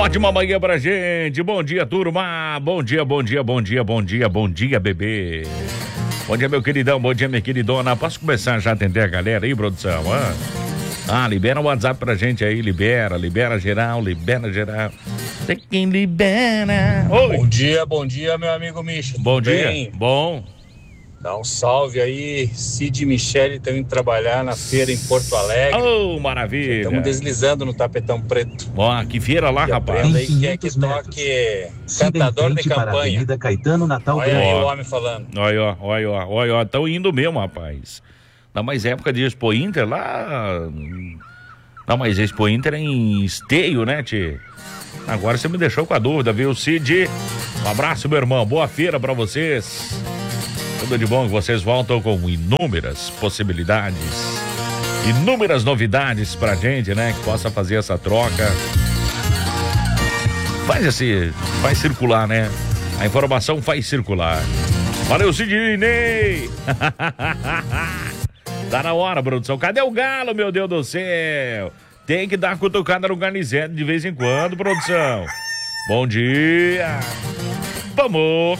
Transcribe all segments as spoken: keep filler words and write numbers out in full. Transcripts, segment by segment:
Ótima manhã pra gente. Bom dia, turma. Bom dia, bom dia, bom dia, bom dia, bom dia, bebê. Bom dia, meu queridão. Bom dia, minha queridona. Posso começar já a atender a galera aí, produção? Ah, ah libera o WhatsApp pra gente aí. Libera, libera geral, libera geral. Tem quem libera. Oi. Bom dia, bom dia, meu amigo Micho. Bom dia. Bem? Bom. Dá um salve aí, Cid e Michele estão indo trabalhar na feira em Porto Alegre. Oh, maravilha. Estamos deslizando no tapetão preto. Ó, que feira lá, e rapaz. Aí que é que toque cantador de campanha. Caetano, Natal. Olha aí o homem falando. Olha, ó, olha, ó, olha, ó, estão indo mesmo, rapaz. Na mais época de Expo Inter lá... Não, mas Expo Inter é em Esteio, né, tchê? Agora você me deixou com a dúvida, viu, Cid? Um abraço, meu irmão. Boa feira pra vocês. Tudo de bom que vocês voltam com inúmeras possibilidades, inúmeras novidades pra gente, né? Que possa fazer essa troca. Faz esse, faz circular, né? A informação faz circular. Valeu, Sidney! Tá na hora, produção. Cadê o galo, meu Deus do céu? Tem que dar cutucada no garnizete de vez em quando, produção. Bom dia! Vamos!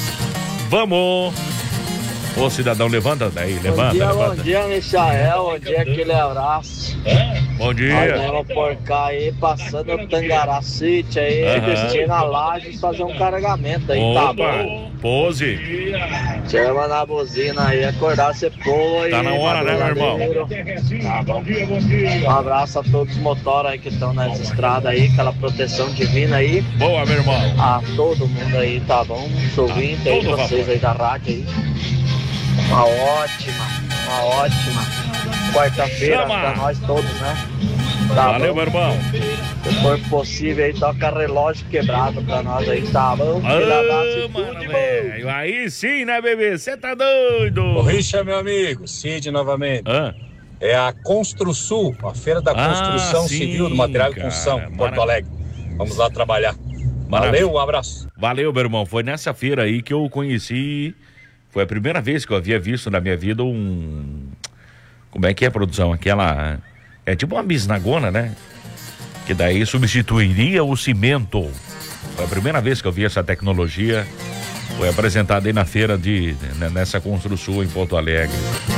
Vamos! Ô, cidadão, levanta daí, levanta, bom dia, levanta. Bom dia, Michael, bom dia, aquele abraço. Bom dia. Olha, por cá aí, passando o Tangará City aí, uhum. Destina a laje, fazer um carregamento aí, opa, tá bom? Pose. Chama na buzina aí, acordar você foi. Tá na hora, né, meu irmão? Tá bom. Um abraço a todos os motores aí que estão nessa estrada aí, aquela proteção divina aí. Boa, meu irmão. A todo mundo aí, tá bom? Ouvinte aí, vocês aí da rádio aí. Uma ótima, uma ótima quarta-feira pra nós todos, né? Tá valeu, bom? Meu irmão. Se for possível aí, toca relógio quebrado pra nós aí, tá bom? Ah, mano, velho. Aí sim, né, bebê? Você tá doido? Ô, Richa, meu amigo, Cid novamente. Ah. É a Construsul, a feira da construção ah, civil sim, do material de construção, em Porto Alegre. Vamos lá trabalhar. Maravilha. Valeu, um abraço. Valeu, meu irmão. Foi nessa feira aí que eu conheci... Foi a primeira vez que eu havia visto na minha vida um... Como é que é a produção? Aquela... É tipo uma bisnagona, né? Que daí substituiria o cimento. Foi a primeira vez que eu vi essa tecnologia. Foi apresentada aí na feira de... Nessa Construção em Porto Alegre.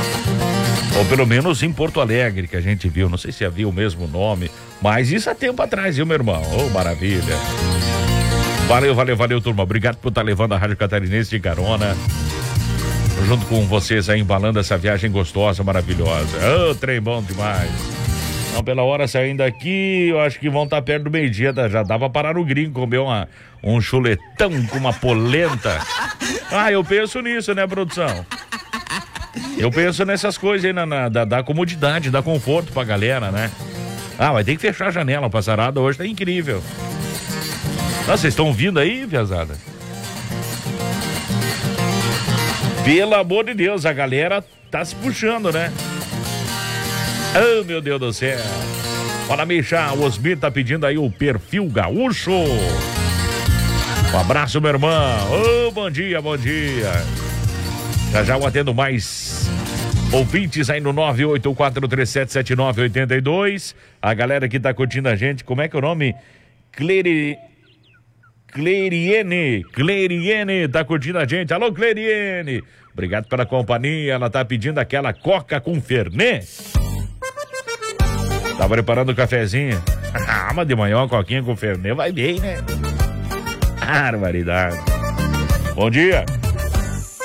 Ou pelo menos em Porto Alegre que a gente viu. Não sei se havia o mesmo nome. Mas isso há tempo atrás, viu, meu irmão? Oh, maravilha. Valeu, valeu, valeu, turma. Obrigado por estar levando a Rádio Catarinense de carona. Junto com vocês aí, embalando essa viagem gostosa, maravilhosa. Ô, oh, trem bom demais. Não, pela hora saindo daqui, eu acho que vão estar perto do meio-dia. Já dava para parar no gringo, comer uma, um chuletão com uma polenta. Ah, eu penso nisso, né, produção? Eu penso nessas coisas aí, na, na, da, da comodidade, da conforto pra galera, né? Ah, vai ter que fechar a janela, a passarada hoje tá incrível. Ah, vocês estão ouvindo aí, piazada? Pelo amor de Deus, a galera tá se puxando, né? Oh, meu Deus do céu. Fala, Micha, o Osmir tá pedindo aí o perfil gaúcho. Um abraço, meu irmão. Oh, bom dia, bom dia. Já já eu atendo mais ouvintes aí no nove oito quatro três sete sete nove oito dois. A galera que tá curtindo a gente, como é que é o nome? Cleri... Cleriene, Cleriene, tá curtindo a gente. Alô, Cleriene. Obrigado pela companhia. Ela tá pedindo aquela coca com Fernet. Tá preparando o cafezinho. Ah, mas de manhã uma coquinha com Fernet vai bem, né? Barbaridade. Bom dia.